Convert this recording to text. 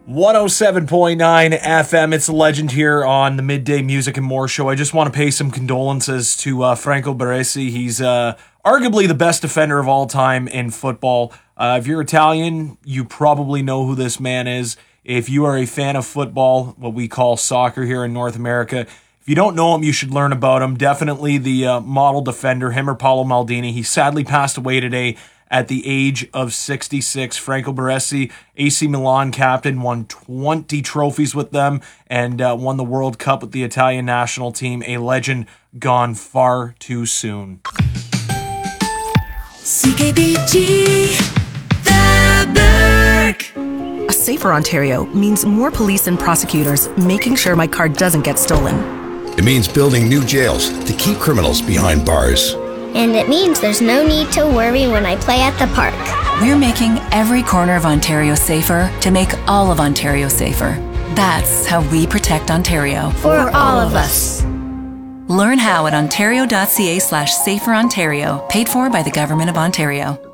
107.9 FM. It's a legend here on the Midday Music and More show. I just want to pay some condolences to Franco Baresi. He's arguably the best defender of all time in football. If you're Italian, you probably know who this man is. If you are a fan of football, what we call soccer here in North America, if you don't know him, you should learn about him. Definitely the model defender, him or Paolo Maldini. He sadly passed away today at the age of 66. Franco Baresi, AC Milan captain, won 20 trophies with them and won the World Cup with the Italian national team. A legend gone far too soon. CKBG, The Berg. A safer Ontario means more police and prosecutors making sure my car doesn't get stolen. It means building new jails to keep criminals behind bars. And it means there's no need to worry when I play at the park. We're making every corner of Ontario safer to make all of Ontario safer. That's how we protect Ontario. For all of us. Learn how at ontario.ca/saferontario, paid for by the Government of Ontario.